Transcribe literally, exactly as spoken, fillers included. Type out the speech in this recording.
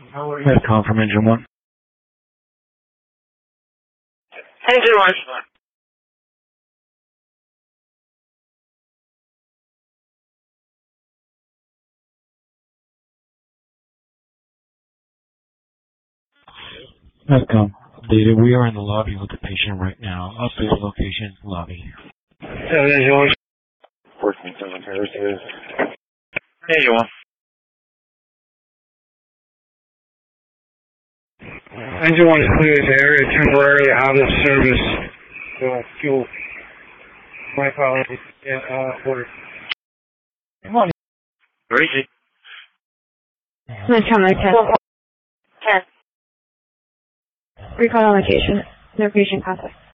That's call from engine one. Engine one. That's come. Data, we are in the lobby with the patient right now. Update location, lobby. Seven engine one. fourteen seven Harrison. Engine one. Engine one is clear the area temporarily out of service. Uh, fuel. My apologies. Yeah, uh, order. Come on. Where is he? Let's come like ten. Ten. Recall on location. No patient contact.